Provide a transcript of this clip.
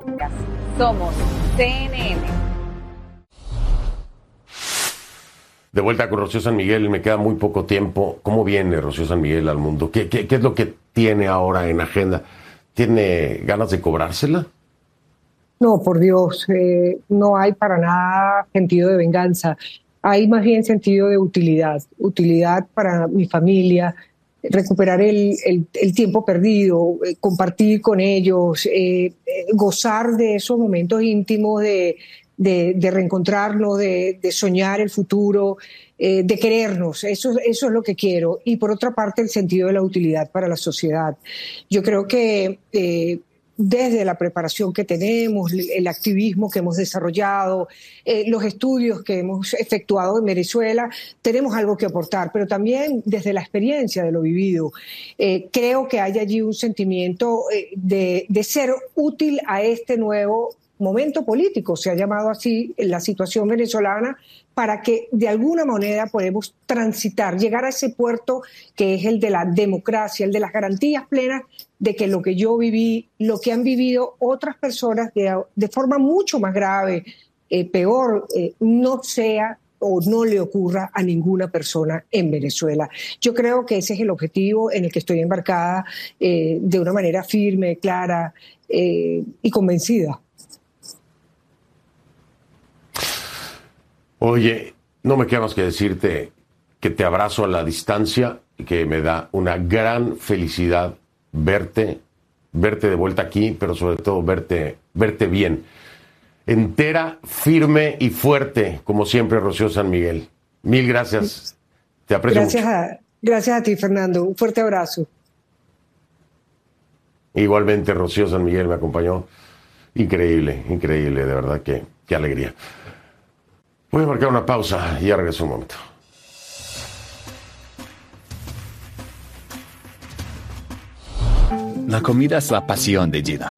Somos CNN. De vuelta con Rocío San Miguel, me queda muy poco tiempo. ¿Cómo viene Rocío San Miguel al mundo? ¿Qué es lo que tiene ahora en agenda? ¿Tiene ganas de cobrársela? No, por Dios, no hay para nada sentido de venganza. Hay más bien sentido de utilidad, utilidad para mi familia, recuperar el tiempo perdido, compartir con ellos, gozar de esos momentos íntimos de reencontrarnos, de soñar el futuro, de querernos. Eso es lo que quiero. Y por otra parte, el sentido de la utilidad para la sociedad. Yo creo que desde la preparación que tenemos, el activismo que hemos desarrollado, los estudios que hemos efectuado en Venezuela, tenemos algo que aportar, pero también desde la experiencia de lo vivido. Creo que hay allí un sentimiento de ser útil a este nuevo momento político, se ha llamado así la situación venezolana, para que de alguna manera podamos transitar, llegar a ese puerto que es el de la democracia, el de las garantías plenas de que lo que yo viví, lo que han vivido otras personas de forma mucho más grave, peor, no sea o no le ocurra a ninguna persona en Venezuela. Yo creo que ese es el objetivo en el que estoy embarcada de una manera firme, clara y convencida. Oye, no me queda más que decirte que te abrazo a la distancia y que me da una gran felicidad verte de vuelta aquí, pero sobre todo verte bien. Entera, firme y fuerte, como siempre, Rocío San Miguel. Mil gracias. Te aprecio mucho. Gracias a ti, Fernando. Un fuerte abrazo. Igualmente, Rocío San Miguel me acompañó. Increíble, de verdad, qué alegría. Voy a marcar una pausa y ya regreso un momento. La comida es la pasión de Gina.